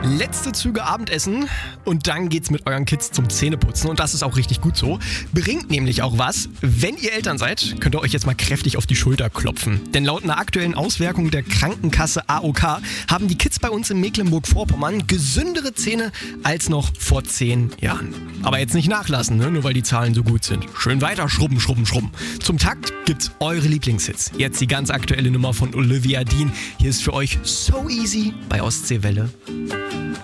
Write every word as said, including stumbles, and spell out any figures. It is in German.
Letzte Züge Abendessen und dann geht's mit euren Kids zum Zähneputzen und das ist auch richtig gut so. Bringt nämlich auch was. Wenn ihr Eltern seid, könnt ihr euch jetzt mal kräftig auf die Schulter klopfen. Denn laut einer aktuellen Auswertung der Krankenkasse A O K haben die Kids bei uns in Mecklenburg-Vorpommern gesündere Zähne als noch vor zehn Jahren. Aber jetzt nicht nachlassen, ne? Nur weil die Zahlen so gut sind. Schön weiter schrubben, schrubben, schrubben. Zum Takt gibt's eure Lieblingshits. Jetzt die ganz aktuelle Nummer von Olivia Dean. Hier ist für euch So Easy bei Ostseewelle.